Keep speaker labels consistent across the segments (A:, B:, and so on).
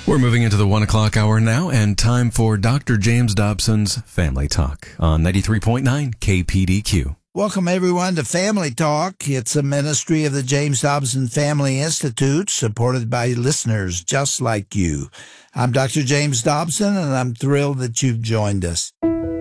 A: We're moving into the 1 o'clock hour now, and time for Dr. James Dobson's Family Talk on 93.9 KPDQ.
B: Welcome, everyone, to Family Talk. It's a ministry of the James Dobson Family Institute, supported by listeners just like you. I'm Dr. James Dobson, and I'm thrilled that you've joined us.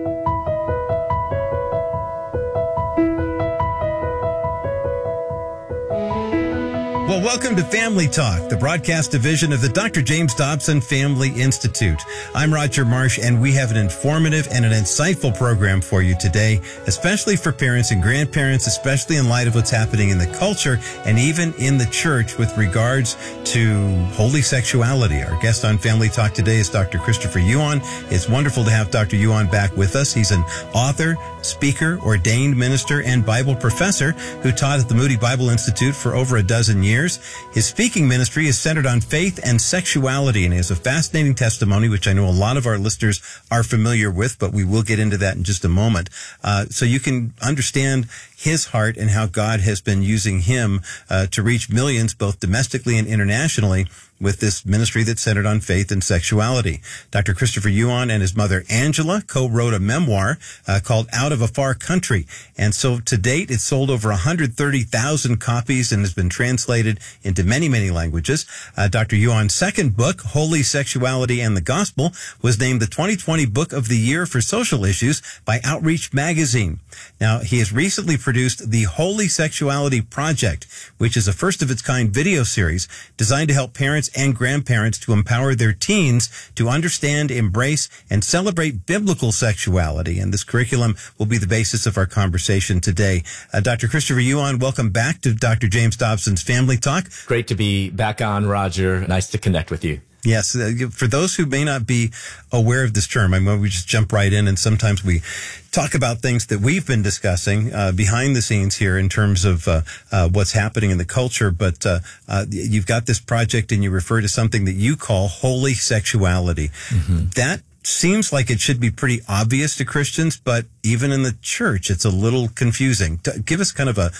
C: Well, welcome to Family Talk, the broadcast division of the Dr. James Dobson Family Institute. I'm Roger Marsh, and we have an informative and an insightful program for you today, especially for parents and grandparents, especially in light of what's happening in the culture and even in the church with regards to holy sexuality. Our guest on Family Talk today is Dr. Christopher Yuan. It's wonderful to have Dr. Yuan back with us. He's an author, speaker, ordained minister, and Bible professor who taught at the Moody Bible Institute for over a dozen years. His speaking ministry is centered on faith and sexuality, and he has a fascinating testimony, which I know a lot of our listeners are familiar with, but we will get into that in just a moment. So you can understand his heart and how God has been using him to reach millions, both domestically and internationally, with this ministry that's centered on faith and sexuality. Dr. Christopher Yuan and his mother Angela co-wrote a memoir called Out of a Far Country. And so to date, it's sold over 130,000 copies and has been translated into many, many languages. Dr. Yuan's second book, Holy Sexuality and the Gospel, was named the 2020 Book of the Year for Social Issues by Outreach Magazine. Now, he has recently produced the Holy Sexuality Project, which is a first-of-its-kind video series designed to help parents and grandparents to empower their teens to understand, embrace, and celebrate biblical sexuality. And this curriculum will be the basis of our conversation today. Dr. Christopher Yuan, welcome back to Dr. James Dobson's Family Talk.
D: Great to be back on, Roger. Nice to connect with you.
C: Yes. For those who may not be aware of this term, I mean, we just jump right in, and sometimes we talk about things that we've been discussing behind the scenes here in terms of what's happening in the culture. But you've got this project, and you refer to something that you call holy sexuality. Mm-hmm. That seems like it should be pretty obvious to Christians, but even in the church, it's a little confusing. Give us kind of a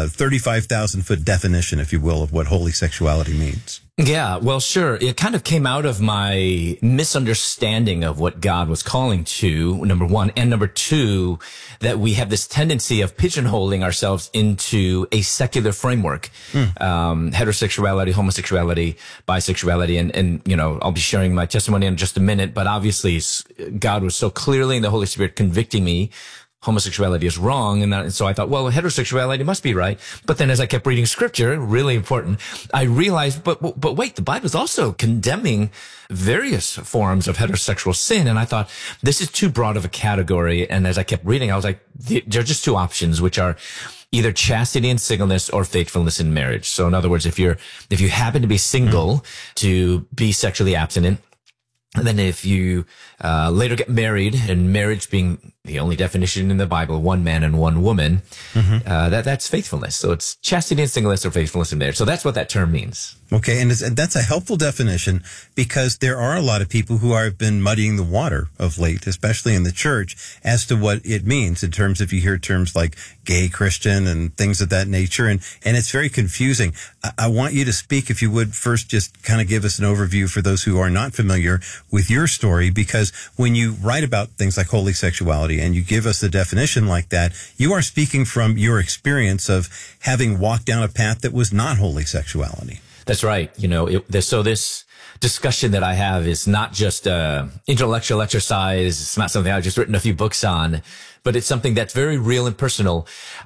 C: 35,000-foot definition, if you will, of what holy sexuality means.
D: Yeah, well, sure. It kind of came out of my misunderstanding of what God was calling to, number one, and number two, that we have this tendency of pigeonholing ourselves into a secular framework. Heterosexuality, homosexuality, bisexuality, and you know, I'll be sharing my testimony in just a minute, but obviously God was so clearly in the Holy Spirit convicting me homosexuality is wrong. And so I thought, well, heterosexuality must be right. But then as I kept reading scripture, really important, I realized, but wait, the Bible is also condemning various forms of heterosexual sin. And I thought, this is too broad of a category. And as I kept reading, I was like, there are just two options, which are either chastity and singleness or faithfulness in marriage. So in other words, if you happen to be single, to be sexually abstinent. And then if you later get married, and marriage being the only definition in the Bible, one man and one woman, that's faithfulness. So it's chastity and singleness or faithfulness in marriage. So that's what that term means.
C: Okay, and that's a helpful definition, because there are a lot of people who have been muddying the water of late, especially in the church, as to what it means in terms of, you hear terms like gay Christian and things of that nature, and it's very confusing. I want you to speak, if you would, first just kind of give us an overview for those who are not familiar with your story, because when you write about things like holy sexuality and you give us the definition like that, you are speaking from your experience of having walked down a path that was not holy sexuality.
D: That's right. You know, so this discussion that I have is not just intellectual exercise. It's not something I've just written a few books on, but it's something that's very real and personal.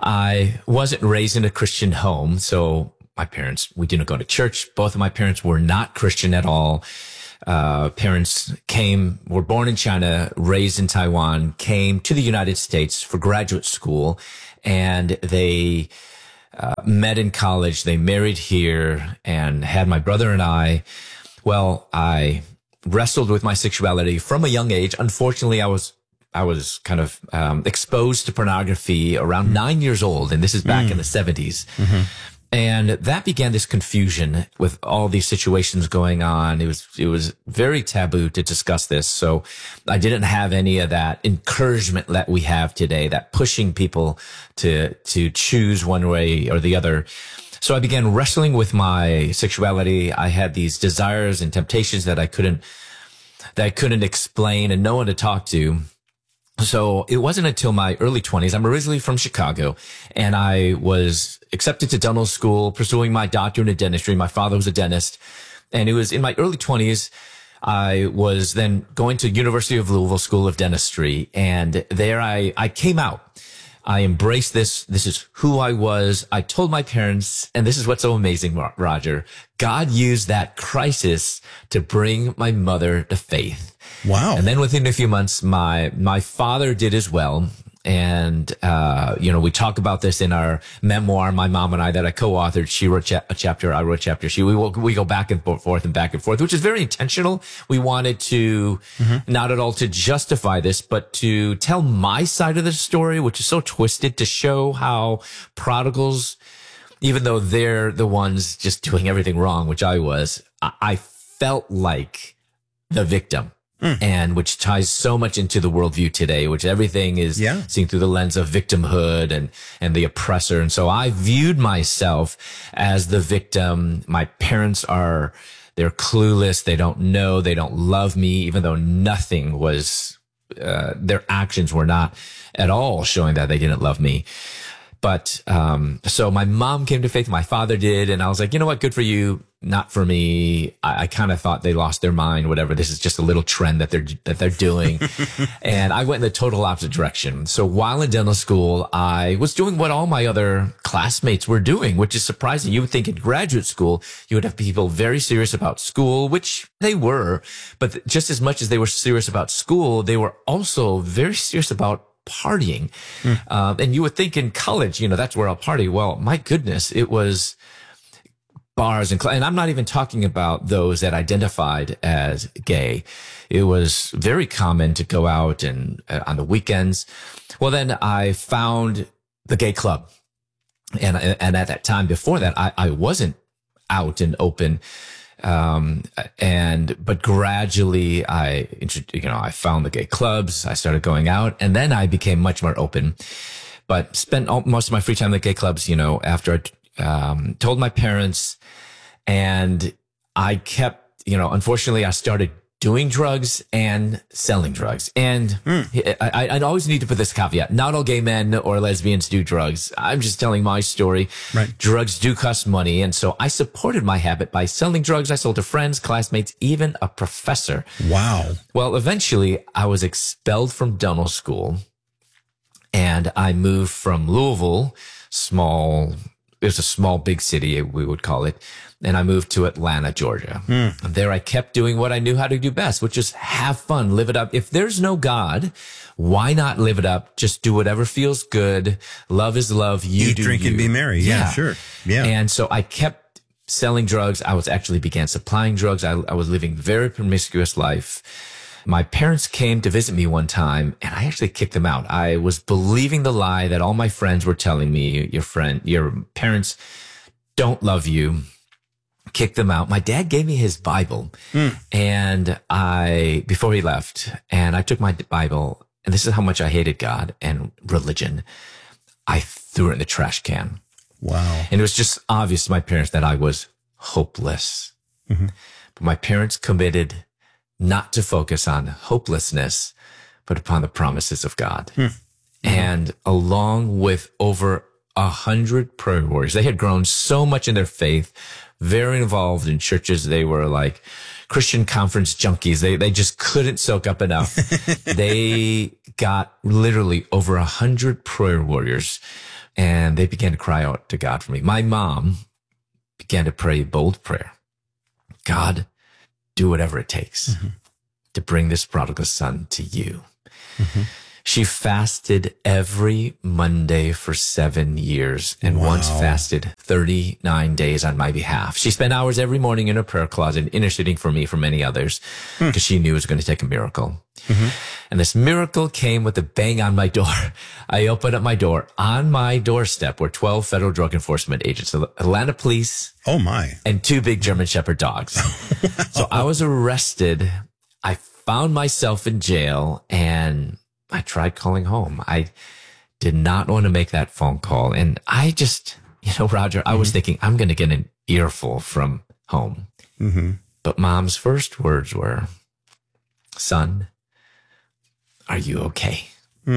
D: I wasn't raised in a Christian home, so my parents, we didn't go to church. Both of my parents were not Christian at all. Parents were born in China, raised in Taiwan, came to the United States for graduate school, and they met in college. They married here and had my brother and I. Well, I wrestled with my sexuality from a young age. Unfortunately, I was kind of exposed to pornography around 9 years old, and this is back in the 70s. Mm-hmm. And that began this confusion with all these situations going on. It was very taboo to discuss this. So I didn't have any of that encouragement that we have today, that pushing people to choose one way or the other. So I began wrestling with my sexuality. I had these desires and temptations that I couldn't explain and no one to talk to. So it wasn't until my early 20s. I'm originally from Chicago, and I was accepted to dental school, pursuing my doctorate in dentistry. My father was a dentist, and it was in my early 20s. I was then going to University of Louisville School of Dentistry, and there I came out. I embraced this. This is who I was. I told my parents, and this is what's so amazing, Roger. God used that crisis to bring my mother to faith.
C: Wow.
D: And then within a few months, my father did as well. And, we talk about this in our memoir, my mom and I, that I co-authored. She wrote a chapter, I wrote a chapter. We go back and forth and back and forth, which is very intentional. We wanted to, not at all to justify this, but to tell my side of the story, which is so twisted, to show how prodigals, even though they're the ones just doing everything wrong, which I was, I felt like the victim. And which ties so much into the worldview today, which everything is seen through the lens of victimhood and the oppressor. And so I viewed myself as the victim. My parents they're clueless. They don't know. They don't love me, even though nothing was, their actions were not at all showing that they didn't love me. But, so my mom came to faith, my father did. And I was like, you know what? Good for you. Not for me. I kind of thought they lost their mind, whatever. This is just a little trend that they're doing. And I went in the total opposite direction. So while in dental school, I was doing what all my other classmates were doing, which is surprising. You would think in graduate school, you would have people very serious about school, which they were. But just as much as they were serious about school, they were also very serious about partying. And you would think in college, that's where I'll party. Well, my goodness, it was bars and I'm not even talking about those that identified as gay. It was very common to go out and on the weekends. Well, then I found the gay club. And at that time before that, I wasn't out and open. But gradually I found the gay clubs. I started going out, and then I became much more open, but spent most of my free time in the gay clubs, after I told my parents, and I kept, unfortunately I started doing drugs and selling drugs. And I always need to put this caveat. Not all gay men or lesbians do drugs. I'm just telling my story.
C: Right.
D: Drugs do cost money. And so I supported my habit by selling drugs. I sold to friends, classmates, even a professor.
C: Wow.
D: Well, eventually I was expelled from dental school, and I moved from Louisville, it was a small, big city, we would call it. And I moved to Atlanta, Georgia. And there I kept doing what I knew how to do best, which is have fun, live it up. If there's no God, why not live it up? Just do whatever feels good. Love is love.
C: Eat, drink, and be merry. Yeah, sure. Yeah.
D: And so I kept selling drugs. I began supplying drugs. I was living a very promiscuous life. My parents came to visit me one time, and I actually kicked them out. I was believing the lie that all my friends were telling me, your parents don't love you. Kicked them out. My dad gave me his Bible, and before he left, and I took my Bible, and this is how much I hated God and religion. I threw it in the trash can.
C: Wow.
D: And it was just obvious to my parents that I was hopeless. But my parents committed not to focus on hopelessness, but upon the promises of God. And along with over 100 prayer warriors, they had grown so much in their faith, very involved in churches. They were like Christian conference junkies. They just couldn't soak up enough. They got literally over 100 prayer warriors, and they began to cry out to God for me. My mom began to pray a bold prayer. God, do whatever it takes to bring this prodigal son to you. She fasted every Monday for 7 years and once fasted 39 days on my behalf. She spent hours every morning in her prayer closet interceding for me, for many others, because she knew it was going to take a miracle. And this miracle came with a bang on my door. I opened up my door. On my doorstep were 12 federal drug enforcement agents, Atlanta police.
C: Oh my.
D: And 2 big German Shepherd dogs. So I was arrested. I found myself in jail, and I tried calling home. I did not want to make that phone call. And I just, Roger, I was thinking I'm going to get an earful from home. But Mom's first words were, "Son, are you okay?"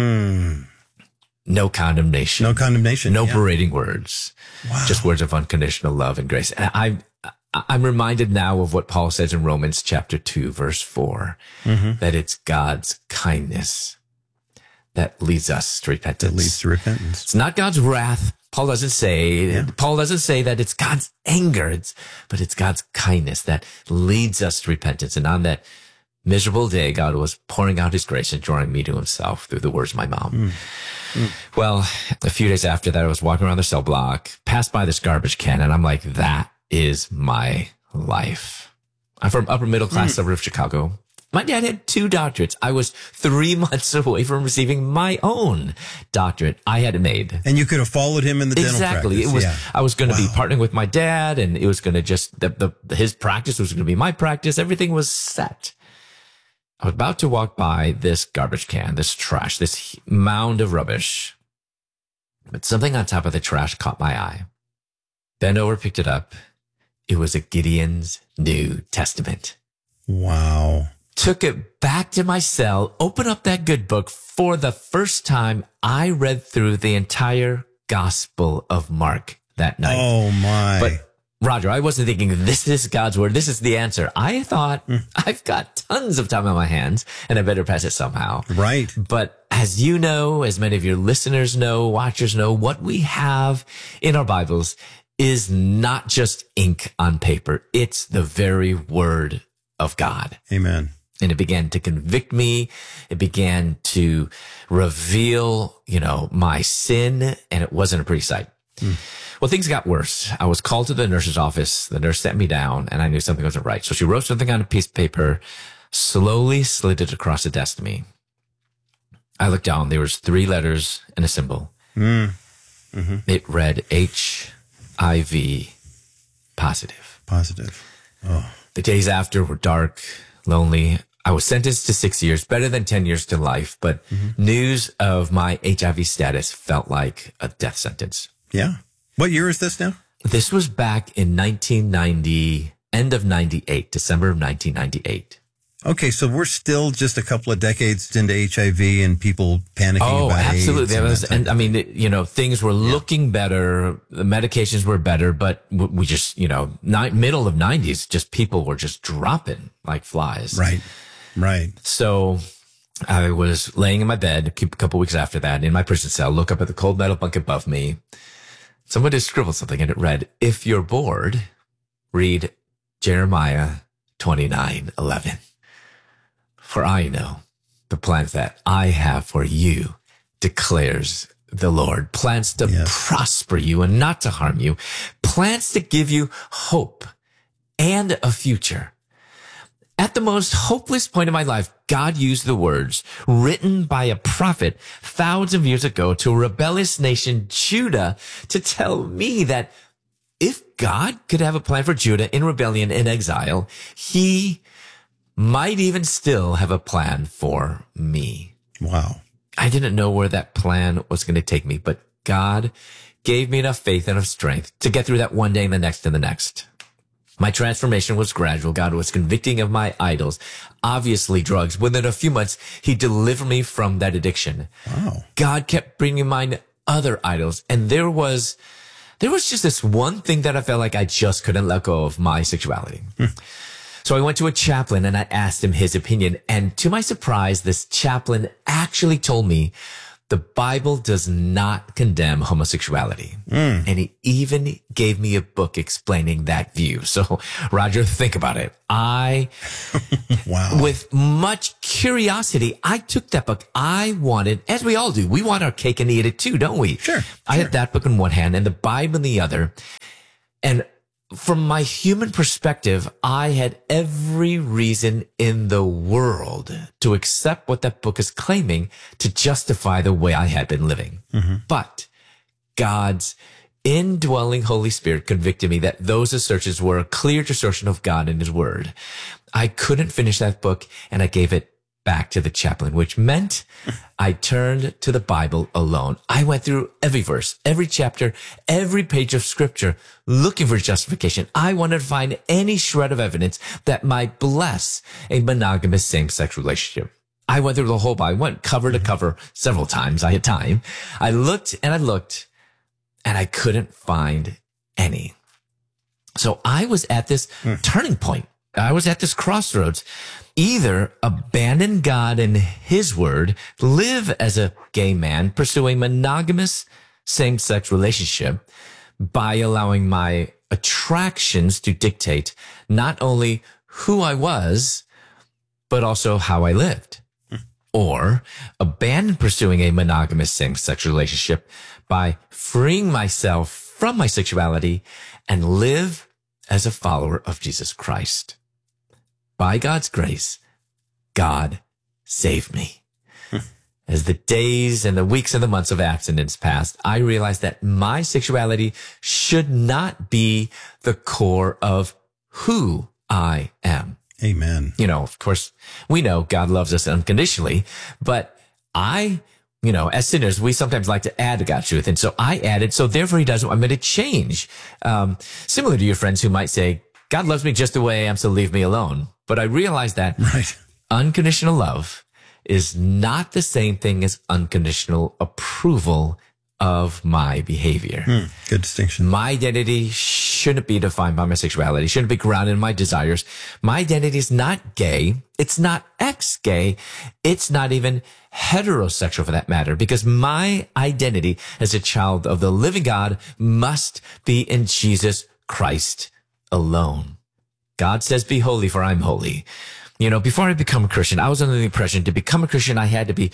D: No condemnation.
C: No condemnation.
D: No berating words.
C: Wow.
D: Just words of unconditional love and grace. And I'm reminded now of what Paul says in Romans chapter 2, verse 4, that it's God's kindness that leads us to repentance.
C: That leads to repentance.
D: It's not God's wrath. Paul doesn't say that it's God's anger, but it's God's kindness that leads us to repentance. And on that miserable day, God was pouring out his grace and drawing me to himself through the words of my mom. Well, a few days after that, I was walking around the cell block, passed by this garbage can, and I'm like, that is my life. I'm from upper middle class suburb of Chicago. My dad had 2 doctorates. I was 3 months away from receiving my own doctorate. I had it made.
C: And you could have followed him in the dental practice.
D: It was, I was going to be partnering with my dad, and it was going to just, his practice was going to be my practice. Everything was set. I was about to walk by this garbage can, this trash, this mound of rubbish. But something on top of the trash caught my eye. Bent over, picked it up. It was a Gideon's New Testament.
C: Wow.
D: Took it back to my cell, opened up that good book. For the first time, I read through the entire Gospel of Mark that night.
C: Oh, my.
D: But Roger, I wasn't thinking this is God's word. This is the answer. I thought I've got tons of time on my hands and I better pass it somehow.
C: Right.
D: But as you know, as many of your listeners know, watchers know, what we have in our Bibles is not just ink on paper. It's the very word of God.
C: Amen.
D: And it began to convict me. It began to reveal, my sin, and it wasn't a pretty sight. Well, things got worse. I was called to the nurse's office. The nurse sat me down, and I knew something wasn't right. So she wrote something on a piece of paper, slowly slid it across the desk to me. I looked down. There was 3 letters and a symbol. It read HIV positive.
C: Positive. Oh.
D: The days after were dark, lonely. I was sentenced to 6 years, better than 10 years to life, but news of my HIV status felt like a death sentence.
C: Yeah. What year is this now?
D: This was back in 1990, end of 98, December of 1998.
C: Okay, so we're still just a couple of decades into HIV and people panicking about
D: absolutely.
C: AIDS.
D: Things were looking better. The medications were better, but we just, middle of 90s, just people were just dropping like flies.
C: Right.
D: So I was laying in my bed a couple weeks after that in my prison cell, look up at the cold metal bunk above me. Someone had scribbled something and it read, "If you're bored, read Jeremiah 29:11. For I know the plans that I have for you, declares the Lord. Plans to prosper you and not to harm you. Plans to give you hope and a future." At the most hopeless point of my life, God used the words written by a prophet thousands of years ago to a rebellious nation, Judah, to tell me that if God could have a plan for Judah in rebellion and exile, he might even still have a plan for me.
C: Wow.
D: I didn't know where that plan was going to take me, but God gave me enough faith and enough strength to get through that one day and the next and the next. My transformation was gradual. God was convicting of my idols, obviously drugs. Within a few months, he delivered me from that addiction.
C: Wow.
D: God kept bringing in mind other idols. And there was just this one thing that I felt like I just couldn't let go of, my sexuality. So I went to a chaplain and I asked him his opinion. And to my surprise, this chaplain actually told me the Bible does not condemn homosexuality. And he even gave me a book explaining that view. So, Roger, think about it.
C: Wow.
D: With much curiosity, I took that book. I wanted, as we all do, we want our cake and eat it too, don't we?
C: Sure.
D: I had that book in one hand and the Bible in the other. And from my human perspective, I had every reason in the world to accept what that book is claiming to justify the way I had been living. But God's indwelling Holy Spirit convicted me that those assertions were a clear distortion of God and his word. I couldn't finish that book and I gave it back to the chaplain, which meant I turned to the Bible alone. I went through every verse, every chapter, every page of scripture, looking for justification. I wanted to find any shred of evidence that might bless a monogamous same-sex relationship. I went through the whole Bible. I went cover to cover several times. I had time. I looked, and I couldn't find any. So I was at this turning point. I was at this crossroads. Either abandon God and his word, live as a gay man, pursue a monogamous same-sex relationship by allowing my attractions to dictate not only who I was, but also how I lived. Or abandon pursuing a monogamous same-sex relationship by freeing myself from my sexuality and live as a follower of Jesus Christ. By God's grace, God saved me. As the days and the weeks and the months of abstinence passed, I realized that my sexuality should not be the core of who I am.
C: Amen.
D: Of course, we know God loves us unconditionally, but as sinners, we sometimes like to add to God's truth. And so I added, so therefore he doesn't want me to change. Similar to your friends who might say, God loves me just the way I am, so leave me alone. But I realized that unconditional love is not the same thing as unconditional approval of my behavior.
C: Good distinction.
D: My identity shouldn't be defined by my sexuality, shouldn't be grounded in my desires. My identity is not gay. It's not ex-gay. It's not even heterosexual for that matter, because my identity as a child of the living God must be in Jesus Christ alone. God says, be holy for I'm holy. Before I become a Christian, I was under the impression to become a Christian, I had to be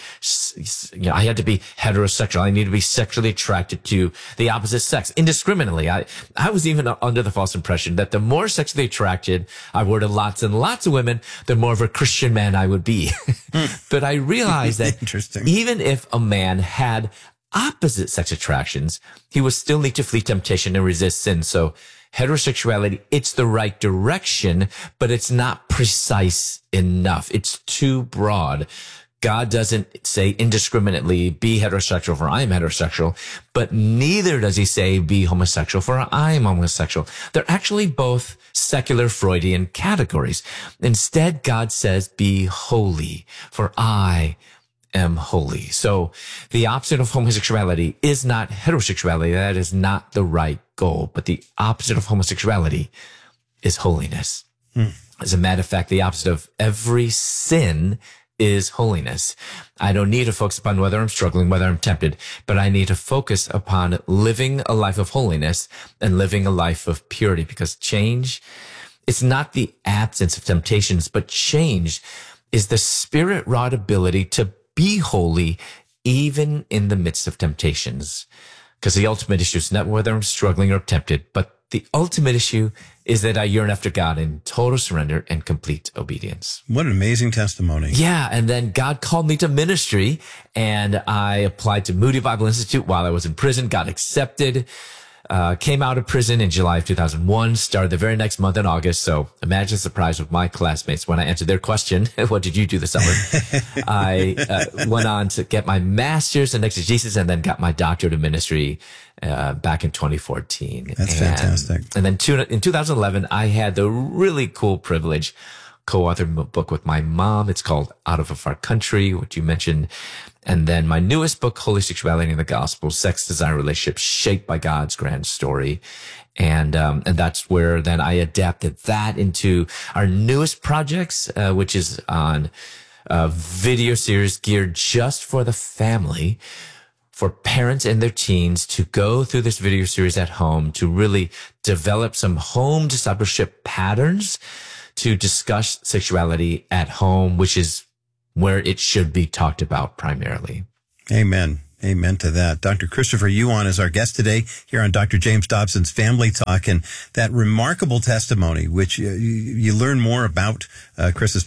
D: heterosexual. I needed to be sexually attracted to the opposite sex indiscriminately. I was even under the false impression that the more sexually attracted I were to lots and lots of women, the more of a Christian man I would be. But I realized that even if a man had opposite sex attractions, he would still need to flee temptation and resist sin. So heterosexuality, it's the right direction, but it's not precise enough. It's too broad. God doesn't say indiscriminately, be heterosexual for I am heterosexual, but neither does he say be homosexual for I am homosexual. They're actually both secular Freudian categories. Instead, God says be holy for I am holy. So the opposite of homosexuality is not heterosexuality. That is not the right goal. But the opposite of homosexuality is holiness. As a matter of fact, the opposite of every sin is holiness. I don't need to focus upon whether I'm struggling, whether I'm tempted, but I need to focus upon living a life of holiness and living a life of purity, because change, it's not the absence of temptations, but change is the spirit-wrought ability to be holy even in the midst of temptations. Because the ultimate issue is not whether I'm struggling or tempted, but the ultimate issue is that I yearn after God in total surrender and complete obedience.
C: What an amazing testimony.
D: Yeah, and then God called me to ministry, and I applied to Moody Bible Institute while I was in prison, got accepted, came out of prison in July of 2001, started the very next month in August. So imagine the surprise with my classmates when I answered their question, what did you do this summer? I went on to get my master's in exegesis and then got my doctorate in ministry back in 2014.
C: That's fantastic.
D: And then in 2011, I had the really cool privilege co-authored a book with my mom. It's called Out of a Far Country, which you mentioned. And then my newest book, Holy Sexuality in the Gospel, Sex, Desire, Relationships Shaped by God's Grand Story. And that's where then I adapted that into our newest projects, which is on a video series geared just for the family, for parents and their teens to go through this video series at home to really develop some home discipleship patterns to discuss sexuality at home, which is where it should be talked about primarily.
C: Amen. Amen to that. Dr. Christopher Yuan is our guest today here on Dr. James Dobson's Family Talk, and that remarkable testimony, which you learn more about Chris's path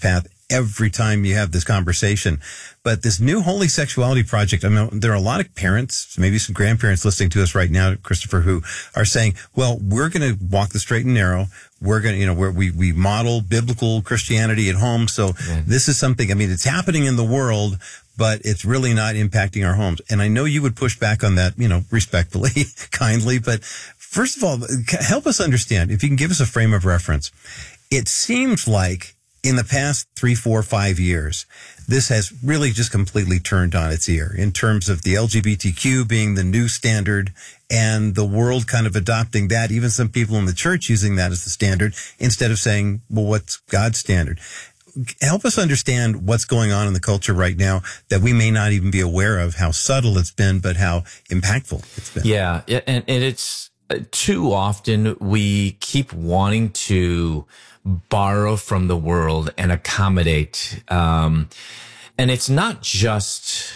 C: every time you have this conversation. But this new Holy Sexuality Project, I mean, there are a lot of parents, maybe some grandparents listening to us right now, Christopher, who are saying, well, we're going to walk the straight and narrow. We're going to, we model biblical Christianity at home. So this is something, I mean, it's happening in the world, but it's really not impacting our homes. And I know you would push back on that, respectfully, kindly. But first of all, help us understand, if you can give us a frame of reference. It seems like in the past 3, 4, 5 years, this has really just completely turned on its ear in terms of the LGBTQ being the new standard and the world kind of adopting that, even some people in the church using that as the standard instead of saying, well, what's God's standard? Help us understand what's going on in the culture right now that we may not even be aware of, how subtle it's been, but how impactful it's been.
D: Yeah. And it's too often we keep wanting to borrow from the world and accommodate. And it's not just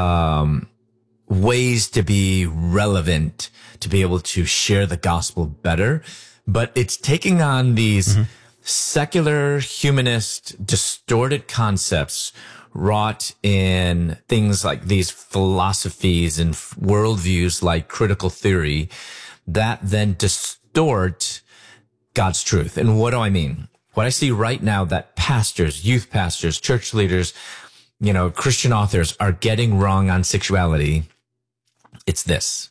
D: ways to be relevant, to be able to share the gospel better, but it's taking on these secular, humanist, distorted concepts wrought in things like these philosophies and worldviews like critical theory that then distort God's truth. And what do I mean? What I see right now that pastors, youth pastors, church leaders, Christian authors are getting wrong on sexuality. It's this,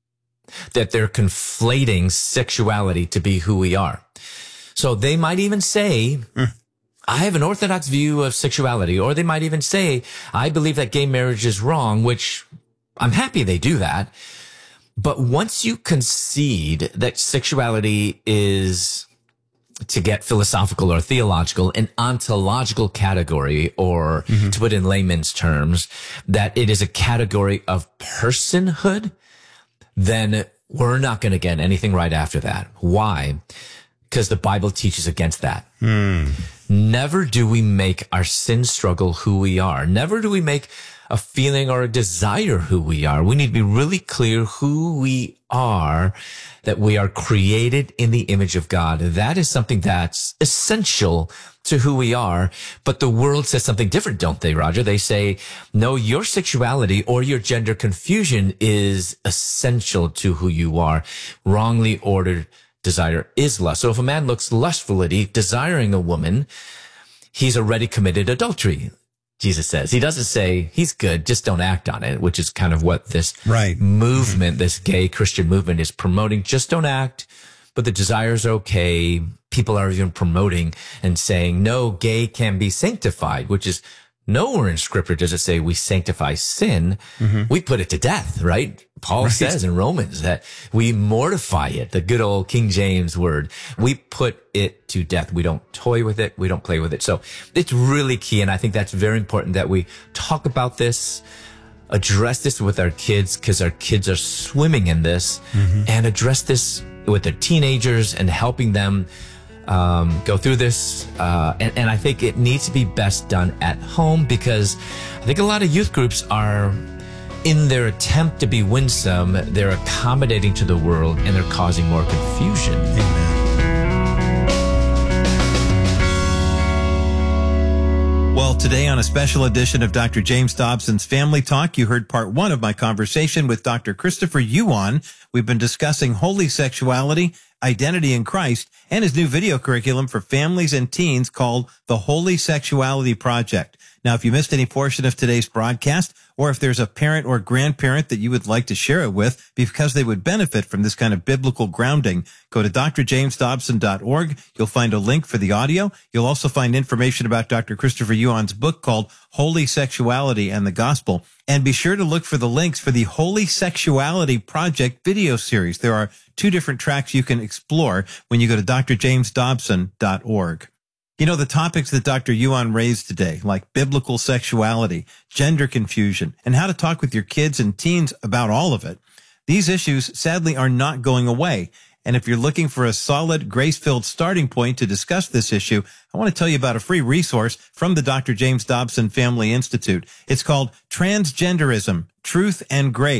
D: that they're conflating sexuality to be who we are. So they might even say, I have an orthodox view of sexuality, or they might even say, I believe that gay marriage is wrong, which I'm happy they do that. But once you concede that sexuality is, to get philosophical or theological, an ontological category, or to put in layman's terms, that it is a category of personhood, then we're not going to get anything right after that. Why? Because the Bible teaches against that. Never do we make our sin struggle who we are. Never do we make a feeling or a desire who we are. We need to be really clear who we are, that we are created in the image of God. That is something that's essential to who we are. But the world says something different, don't they, Roger? They say, no, your sexuality or your gender confusion is essential to who you are. Wrongly ordered desire is lust. So if a man looks lustfully, desiring a woman, he's already committed adultery, Jesus says. He doesn't say he's good, just don't act on it, which is kind of what this movement, this gay Christian movement is promoting. Just don't act, but the desire's okay. People are even promoting and saying, no, gay can be sanctified, which is nowhere in scripture does it say we sanctify sin. We put it to death, right? Paul says in Romans that we mortify it, the good old King James word. We put it to death. We don't toy with it. We don't play with it. So it's really key. And I think that's very important that we talk about this, address this with our kids, because our kids are swimming in this, and address this with their teenagers and helping them go through this. And I think it needs to be best done at home, because I think a lot of youth groups are, in their attempt to be winsome, they're accommodating to the world and they're causing more confusion.
C: Amen. Well, today on a special edition of Dr. James Dobson's Family Talk, you heard part 1 of my conversation with Dr. Christopher Yuan. We've been discussing holy sexuality, identity in Christ, and his new video curriculum for families and teens called the Holy Sexuality Project. Now, if you missed any portion of today's broadcast, or if there's a parent or grandparent that you would like to share it with because they would benefit from this kind of biblical grounding, go to drjamesdobson.org. You'll find a link for the audio. You'll also find information about Dr. Christopher Yuan's book called Holy Sexuality and the Gospel. And be sure to look for the links for the Holy Sexuality Project video series. There are 2 different tracks you can explore when you go to drjamesdobson.org. You know, the topics that Dr. Yuan raised today, like biblical sexuality, gender confusion, and how to talk with your kids and teens about all of it, these issues sadly are not going away. And if you're looking for a solid, grace-filled starting point to discuss this issue, I want to tell you about a free resource from the Dr. James Dobson Family Institute. It's called Transgenderism, Truth and Grace.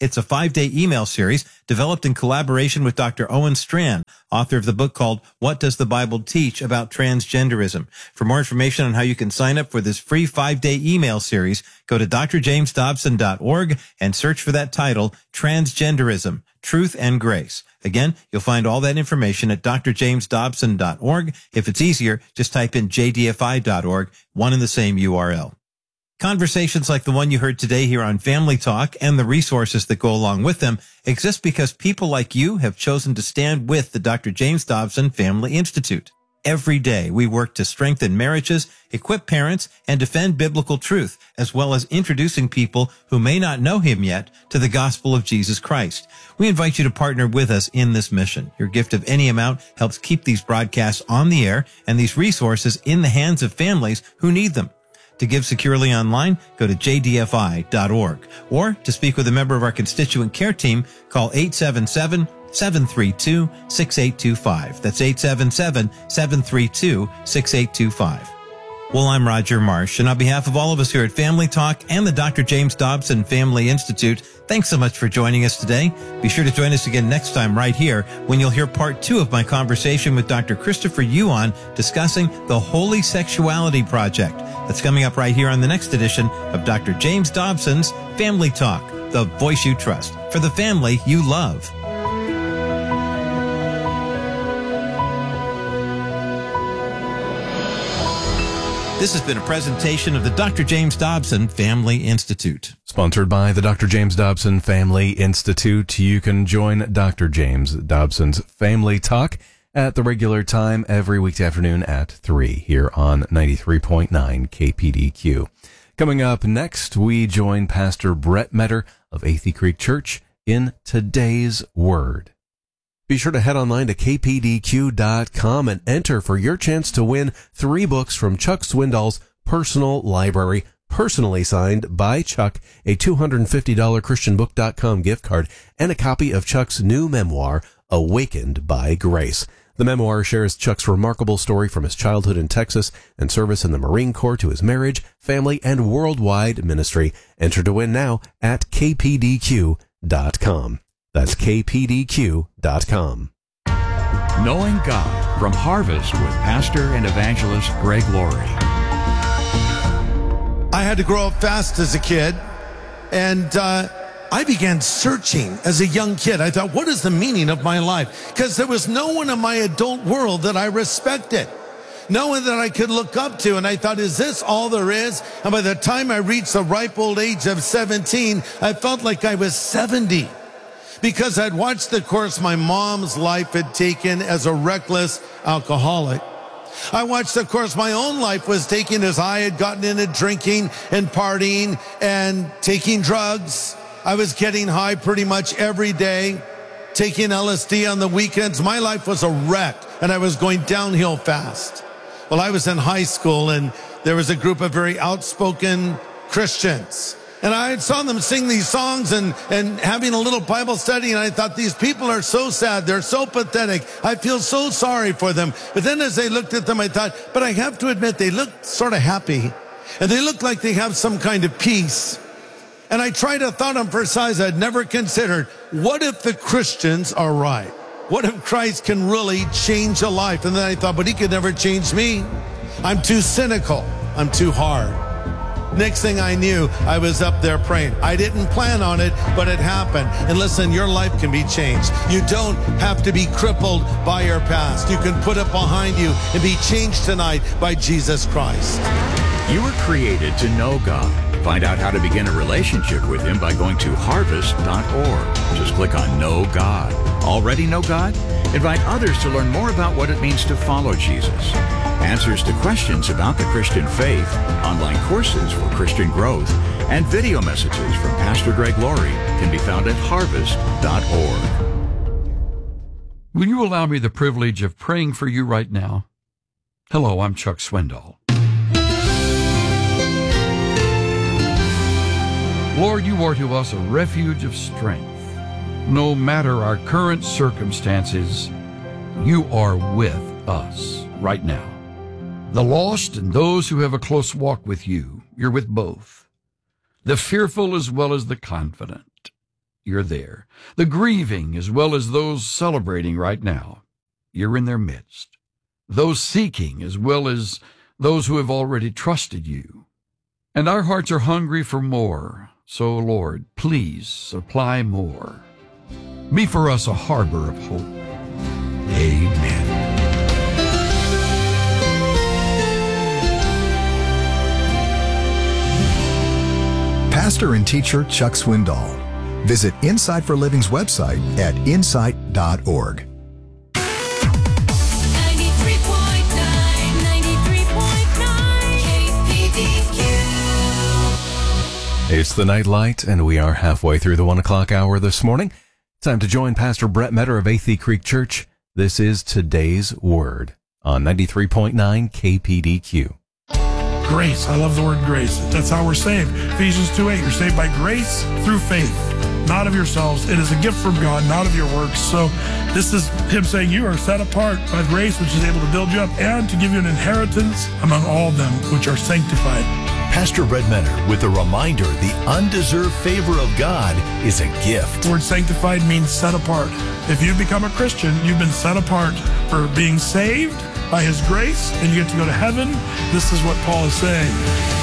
C: It's a 5-day email series developed in collaboration with Dr. Owen Strachan, author of the book called What Does the Bible Teach About Transgenderism? For more information on how you can sign up for this free 5-day email series, go to drjamesdobson.org and search for that title, Transgenderism, Truth and Grace. Again, you'll find all that information at drjamesdobson.org. If it's easier, just type in jdfi.org, one in the same URL. Conversations like the one you heard today here on Family Talk and the resources that go along with them exist because people like you have chosen to stand with the Dr. James Dobson Family Institute. Every day we work to strengthen marriages, equip parents, and defend biblical truth, as well as introducing people who may not know him yet to the gospel of Jesus Christ. We invite you to partner with us in this mission. Your gift of any amount helps keep these broadcasts on the air and these resources in the hands of families who need them. To give securely online, go to jdfi.org. Or to speak with a member of our constituent care team, call 877-732-6825. That's 877-732-6825. Well, I'm Roger Marsh, and on behalf of all of us here at Family Talk and the Dr. James Dobson Family Institute, thanks so much for joining us today. Be sure to join us again next time right here when you'll hear part 2 of my conversation with Dr. Christopher Yuan discussing the Holy Sexuality Project. That's coming up right here on the next edition of Dr. James Dobson's Family Talk, the voice you trust, for the family you love. This has been a presentation of the Dr. James Dobson Family Institute.
A: Sponsored by the Dr. James Dobson Family Institute. You can join Dr. James Dobson's Family Talk at the regular time every weekday afternoon at 3 here on 93.9 KPDQ. Coming up next, we join Pastor Brett Metter of Athey Creek Church in Today's Word. Be sure to head online to kpdq.com and enter for your chance to win 3 books from Chuck Swindoll's personal library, personally signed by Chuck, a $250 ChristianBook.com gift card, and a copy of Chuck's new memoir, Awakened by Grace. The memoir shares Chuck's remarkable story from his childhood in Texas and service in the Marine Corps to his marriage, family, and worldwide ministry. Enter to win now at kpdq.com. That's kpdq.com.
E: Knowing God from Harvest with Pastor and Evangelist Greg Laurie.
F: I had to grow up fast as a kid, and I began searching as a young kid. I thought, what is the meaning of my life? Because there was no one in my adult world that I respected. No one that I could look up to. And I thought, is this all there is? And by the time I reached the ripe old age of 17, I felt like I was 70. Because I'd watched the course my mom's life had taken as a reckless alcoholic. I watched the course my own life was taking as I had gotten into drinking and partying and taking drugs. I was getting high pretty much every day, taking LSD on the weekends. My life was a wreck, and I was going downhill fast. Well, I was in high school, and there was a group of very outspoken Christians. And I saw them sing these songs and having a little Bible study, and I thought, these people are so sad. They're so pathetic. I feel so sorry for them. But then as I looked at them, I thought, but I have to admit, they look sort of happy. And they look like they have some kind of peace. And I tried a thought on for size I'd never considered. What if the Christians are right? What if Christ can really change a life? And then I thought, but he could never change me. I'm too cynical. I'm too hard. Next thing I knew, I was up there praying. I didn't plan on it, but it happened. And listen, your life can be changed. You don't have to be crippled by your past. You can put it behind you and be changed tonight by Jesus Christ.
E: You were created to know God. Find out how to begin a relationship with Him by going to harvest.org. Just click on Know God. Already know God? Invite others to learn more about what it means to follow Jesus. Answers to questions about the Christian faith, online courses for Christian growth, and video messages from Pastor Greg Laurie can be found at harvest.org.
G: Will you allow me the privilege of praying for you right now? Hello, I'm Chuck Swindoll. Lord, you are to us a refuge of strength. No matter our current circumstances, you are with us right now. The lost and those who have a close walk with you, you're with both. The fearful as well as the confident. you're there. The grieving as well as those celebrating right now, you're in their midst. Those seeking as well as those who have already trusted you. And our hearts are hungry for more. So, Lord, please supply more. Be for us a harbor of hope. Amen.
H: Pastor and teacher Chuck Swindoll. Visit Insight for Living's website at insight.org.
A: 93.9 It's the Nightlight, and we are halfway through the 1 o'clock hour this morning. Time to join Pastor Brett Metter of Athey Creek Church. This is Today's Word on 93.9 KPDQ.
I: Grace. I love the word grace. That's how we're saved. Ephesians 2:8. You're saved by grace through faith, not of yourselves. It is a gift from God, not of your works. So this is him saying you are set apart by grace, which is able to build you up and to give you an inheritance among all them which are sanctified.
J: Pastor Brett Metter with a reminder the undeserved favor of God is a gift.
I: The word sanctified means set apart. If you become a Christian, you've been set apart for being saved by his grace, and you get to go to heaven. This is what Paul is saying.